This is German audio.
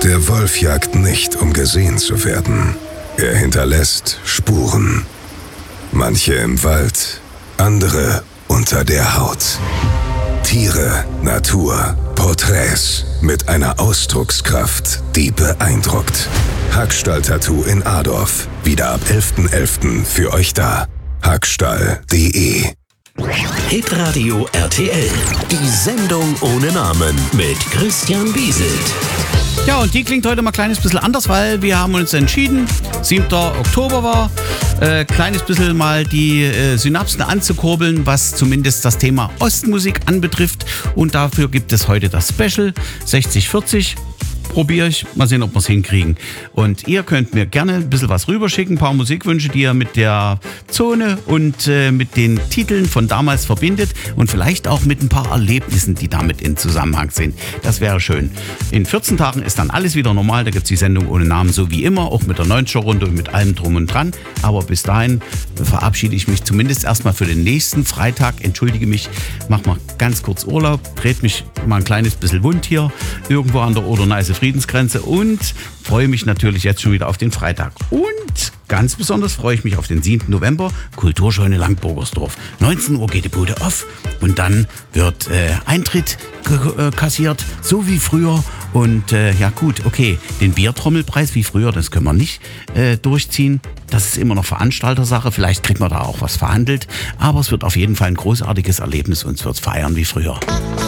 Der Wolf jagt nicht, um gesehen zu werden. Er hinterlässt Spuren. Manche im Wald, andere unter der Haut. Tiere, Natur, Porträts mit einer Ausdruckskraft, die beeindruckt. Hackstall-Tattoo in Adorf. Wieder ab 11.11. für euch da. Hackstall.de. Hitradio RTL. Die Sendung ohne Namen mit Christian Bieselt. Ja, und die klingt heute mal ein kleines bisschen anders, weil wir haben uns entschieden, 7. Oktober war, kleines bisschen mal die Synapsen anzukurbeln, was zumindest das Thema Ostmusik anbetrifft. Und dafür gibt es heute das Special 60/40. Probiere ich. Mal sehen, ob wir es hinkriegen. Und ihr könnt mir gerne ein bisschen was rüberschicken, ein paar Musikwünsche, die ihr mit der Zone und mit den Titeln von damals verbindet und vielleicht auch mit ein paar Erlebnissen, die damit in Zusammenhang sind. Das wäre schön. In 14 Tagen ist dann alles wieder normal. Da gibt es die Sendung ohne Namen, so wie immer, auch mit der 90er-Runde und mit allem drum und dran. Aber bis dahin verabschiede ich mich zumindest erstmal für den nächsten Freitag. Entschuldige mich, mach mal ganz kurz Urlaub, dreht mich mal ein kleines bisschen wund hier irgendwo an der Oder-Neiße-Friedensgrenze und freue mich natürlich jetzt schon wieder auf den Freitag. Und ganz besonders freue ich mich auf den 7. November, Kulturscheune Langburgersdorf. 19 Uhr geht die Bude auf und dann wird Eintritt kassiert, so wie früher. Und ja gut, okay, den Biertrommelpreis wie früher, das können wir nicht durchziehen. Das ist immer noch Veranstaltersache, vielleicht kriegt man da auch was verhandelt. Aber es wird auf jeden Fall ein großartiges Erlebnis und es wird feiern wie früher.